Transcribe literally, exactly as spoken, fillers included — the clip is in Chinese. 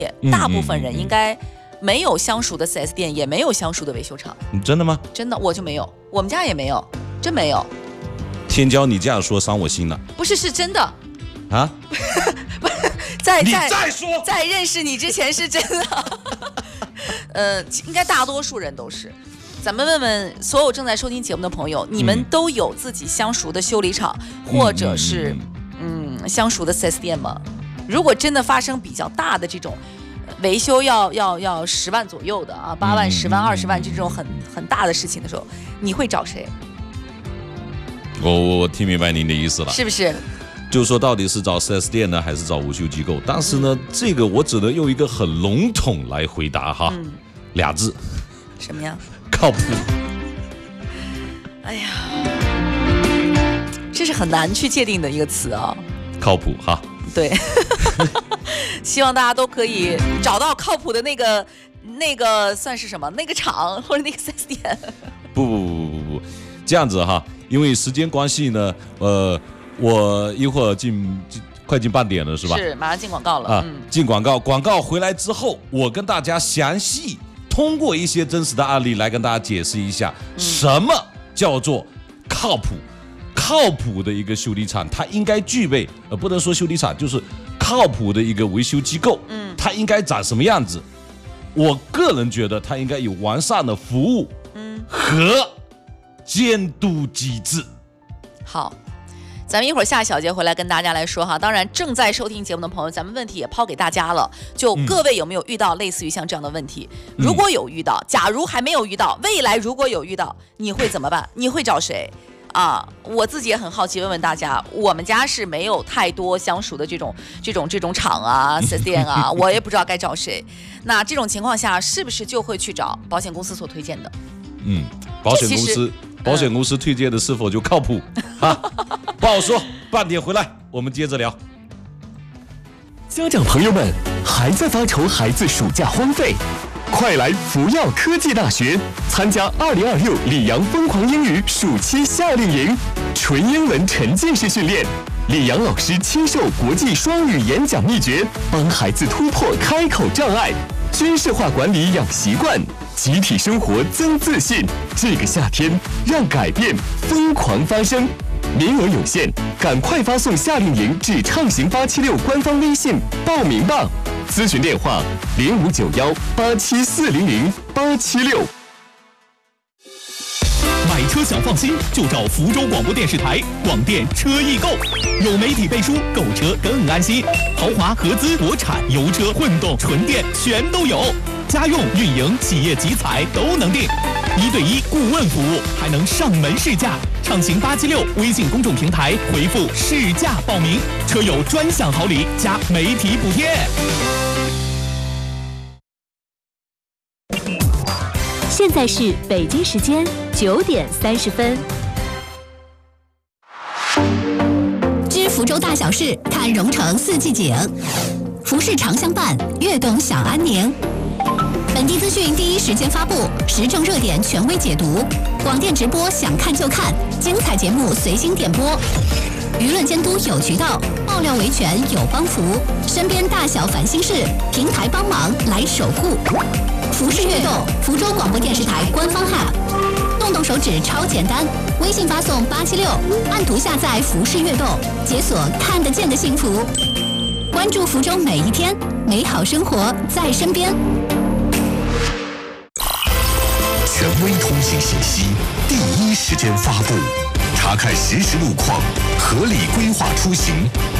大部分人应该没有相熟的 四 S 店，也没有相熟的维修厂。 真的吗？ 真的，我就没有，我们家也没有，真没有。 天骄，你这样说伤我心了。 不是，是真的啊！ 在你再说， 在认识你之前是真的。呃，应该大多数人都是。咱们问问所有正在收听节目的朋友，你们都有自己相熟的修理厂，嗯、或者是嗯相熟的 四 S 店吗？如果真的发生比较大的这种维修要要要十万左右的啊，八万、十万、二十万这种很很大的事情的时候，你会找谁？ 我我我听明白您的意思了， 是不是？ 就是说，到底是找 四 S 店呢，还是找维修机构？但是呢，这个我只能用一个很笼统来回答哈，嗯、俩字， 什么呀？ 靠谱。 哎呀，这是很难去界定的一个词啊。 靠谱哈。 对，希望大家都可以找到靠谱的那个那个算是什么？那个厂或者那个 四 S 店。 不不不不不不，这样子哈，因为时间关系呢，呃。我一会儿进快进半点了，是吧？ 是，马上进广告了啊！嗯、进广告，广告回来之后，我跟大家详细通过一些真实的案例来跟大家解释一下，嗯、什么叫做靠谱。靠谱的一个修理厂，它应该具备，呃，不能说修理厂，就是靠谱的一个维修机构，嗯，它应该长什么样子？我个人觉得，它应该有完善的服务，嗯，和监督机制。 好。咱们一会儿下小节回来跟大家来说哈，当然正在收听节目的朋友，咱们问题也抛给大家了，就各位有没有遇到类似于像这样的问题？嗯、如果有遇到，假如还没有遇到，未来如果有遇到，你会怎么办？你会找谁？啊，我自己也很好奇，问问大家，我们家是没有太多相熟的这种这种这种厂啊、四 S 店啊，我也不知道该找谁。那这种情况下，是不是就会去找保险公司所推荐的？ 嗯，保险公司。保险公司推荐的是否就靠谱？啊，不好说。半点回来，我们接着聊。 家长朋友们，还在发愁孩子暑假荒废？快来福耀科技大学参加二零二六里昂疯狂英语暑期夏令营，纯英文沉浸式训练。李阳老师亲授国际双语演讲秘诀，帮孩子突破开口障碍，军事化管理养习惯，集体生活增自信。这个夏天，让改变疯狂发生。名额有限，赶快发送夏令营至畅行八七六官方微信报名吧。咨询电话零五九幺八七四零零八七六。 买车想放心，就找福州广播电视台广电车易购，有媒体背书，购车更安心。豪华、合资、国产、油车、混动、纯电全都有，家用、运营、企业集采都能定，一对一顾问服务，还能上门试驾。畅行八七六微信公众平台回复试驾报名，车友专享好礼加媒体补贴。 现在是北京时间九点三十分。 知福州大小事，看蓉城四季景。服饰常相伴，悦动享安宁。本地资讯第一时间发布，时政热点权威解读。广电直播想看就看，精彩节目随心点播。舆论监督有渠道，爆料维权有帮扶。身边大小烦心事，平台帮忙来守护。服饰悦动，福州广播电视台官方 App， 动动手指超简单，微信发送八七六，按图下载服饰悦动，解锁看得见的幸福。关注福州每一天，美好生活在身边。 权威通信信息，第一时间发布，查看实时路况，合理规划出行，